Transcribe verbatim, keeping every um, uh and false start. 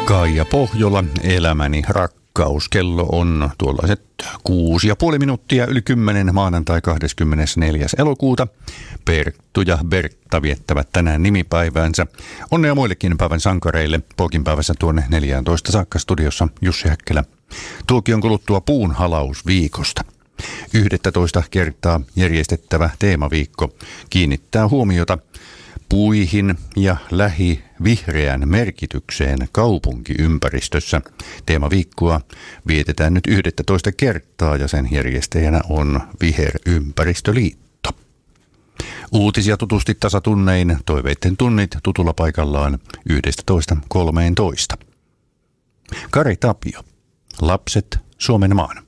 Kaija Pohjola, elämäni rakkaus. Kello on tuollaiset kuusi ja puoli minuuttia yli kymmenen maanantai kahdeskymmenesneljäs elokuuta. Perttu ja Bertta viettävät tänään nimipäiväänsä. Onnea muillekin päivän sankareille. Poikinpäivässä tuonne neljätoista saakka studiossa Jussi Häkkilä. Tuokion kuluttua puun halausviikosta. yksitoista kertaa järjestettävä teemaviikko kiinnittää huomiota puihin ja lähivihreän merkitykseen kaupunkiympäristössä. Teemaviikkoa vietetään nyt yksitoista kertaa ja sen järjestäjänä on Viherympäristöliitto. Uutisia tutusti tasatunnein, toiveitten tunnit tutulla paikallaan yksitoista kolmetoista. Kari Tapio, Lapset Suomen maan.